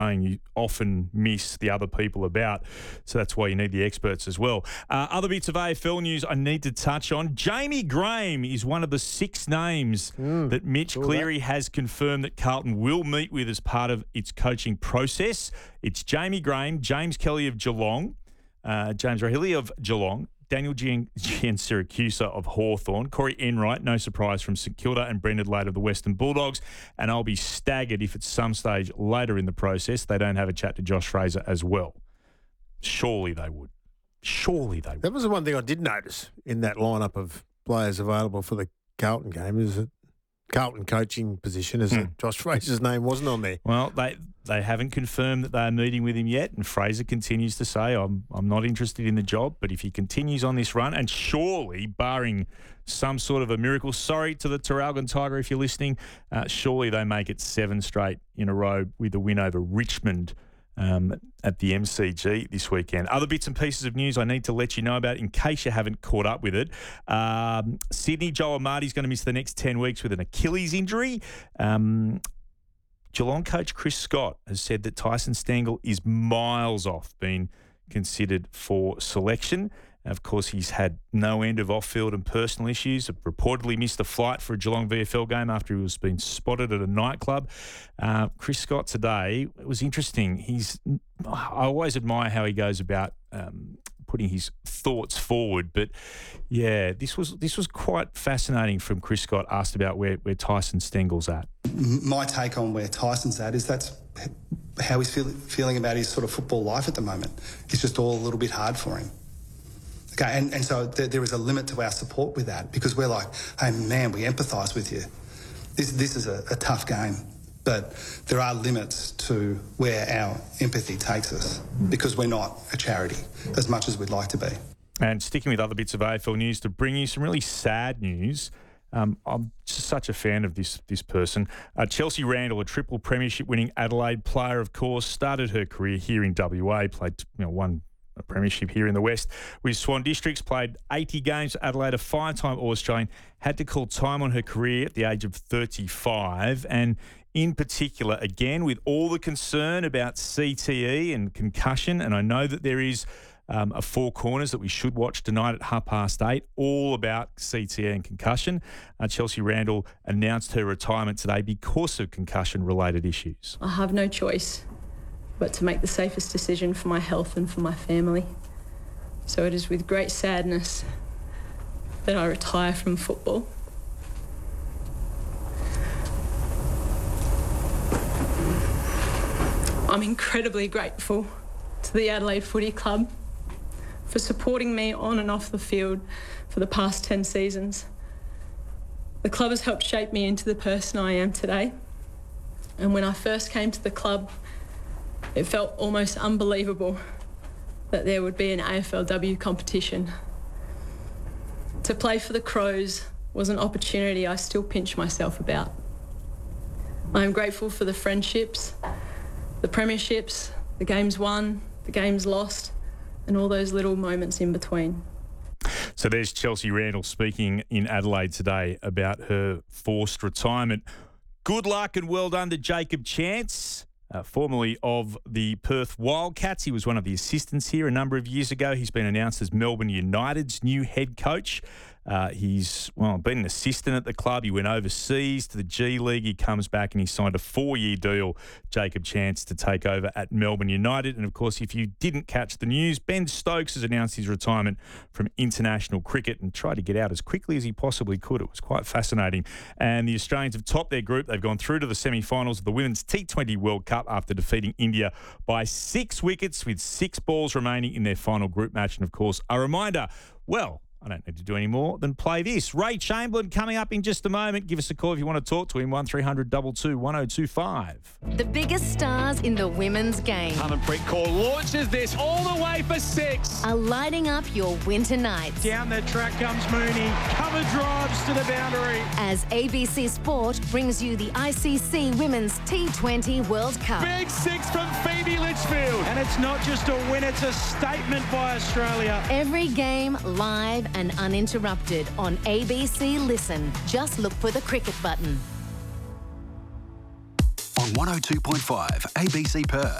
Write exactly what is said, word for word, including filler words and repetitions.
you often miss the other people about. So that's why you need the experts as well. Uh, other bits of A F L news I need to touch on. Jamie Graham is one of the six names mm, that Mitch Cleary that. has confirmed that Carlton will meet with as part of its coaching process. It's Jamie Graham, James Kelly of Geelong, uh, James Rahilly of Geelong, Daniel Giansiracusa of Hawthorn, Corey Enright, no surprise, from St Kilda, and Brendan Lade of the Western Bulldogs. And I'll be staggered if at some stage later in the process they don't have a chat to Josh Fraser as well. Surely they would. Surely they would. That was the one thing I did notice in that lineup of players available for the Carlton game is that Carlton coaching position is mm. that Josh Fraser's name wasn't on there. Well, they they haven't confirmed that they are meeting with him yet, and Fraser continues to say, I'm I'm not interested in the job, but if he continues on this run, and surely, barring some sort of a miracle, sorry to the Terralgan Tiger if you're listening, uh, surely they make it seven straight in a row with a win over Richmond Um, at the M C G this weekend. Other bits and pieces of news I need to let you know about in case you haven't caught up with it. Um, Sydney, Joel Marty's going to miss the next ten weeks with an Achilles injury. Um, Geelong coach Chris Scott has said that Tyson Stengel is miles off being considered for selection. Of course, he's had no end of off-field and personal issues. Reportedly missed a flight for a Geelong V F L game after he was being spotted at a nightclub. Uh, Chris Scott today, it was interesting. He's I always admire how he goes about um, putting his thoughts forward. But, yeah, this was this was quite fascinating from Chris Scott, asked about where, where Tyson Stengel's at. My take on where Tyson's at is that's how he's feel, feeling about his sort of football life at the moment. It's just all a little bit hard for him. Okay, and, and so th- there is a limit to our support with that because we're like, hey, man, we empathise with you. This this is a, a tough game, but there are limits to where our empathy takes us because we're not a charity as much as we'd like to be. And sticking with other bits of A F L news to bring you some really sad news. Um, I'm just such a fan of this this person. Uh, Chelsea Randall, a triple premiership-winning Adelaide player, of course, started her career here in W A, played you know one. a premiership here in the West with Swan Districts, played eighty games for Adelaide, a five-time All-Australian, had to call time on her career at the age of thirty-five, and in particular, again, with all the concern about C T E and concussion, and I know that there is um, a Four Corners that we should watch tonight at half past eight, all about C T E and concussion. Uh, Chelsea Randall announced her retirement today because of concussion-related issues. I have no choice but to make the safest decision for my health and for my family. So it is with great sadness that I retire from football. I'm incredibly grateful to the Adelaide Footy Club for supporting me on and off the field for the past ten seasons. The club has helped shape me into the person I am today. And when I first came to the club, it felt almost unbelievable that there would be an A F L W competition. To play for the Crows was an opportunity I still pinch myself about. I am grateful for the friendships, the premierships, the games won, the games lost, and all those little moments in between. So there's Chelsea Randall speaking in Adelaide today about her forced retirement. Good luck and well done to Jacob Chance. Uh, formerly of the Perth Wildcats. He was one of the assistants here a number of years ago. He's been announced as Melbourne United's new head coach. Uh, he's, well, been an assistant at the club. He went overseas to the G League. He comes back and he signed a four-year deal, Jacob Chance, to take over at Melbourne United. And, of course, if you didn't catch the news, Ben Stokes has announced his retirement from international cricket and tried to get out as quickly as he possibly could. It was quite fascinating. And the Australians have topped their group. They've gone through to the semi-finals of the Women's T twenty World Cup after defeating India by six wickets with six balls remaining in their final group match. And, of course, a reminder, well, I don't need to do any more than play this. Ray Chamberlain coming up in just a moment. Give us a call if you want to talk to him, one three hundred two two one oh two five. The biggest stars in the women's game Harmanpreet Kaur launches this all the way for six. are lighting up your winter nights. Down the track comes Mooney. Cover drives to the boundary. As A B C Sport brings you the I C C Women's T twenty World Cup. Big six from Phoebe Litchfield. And it's not just a win, it's a statement by Australia. Every game live and uninterrupted on A B C Listen. Just look for the cricket button. On one oh two point five A B C Perth.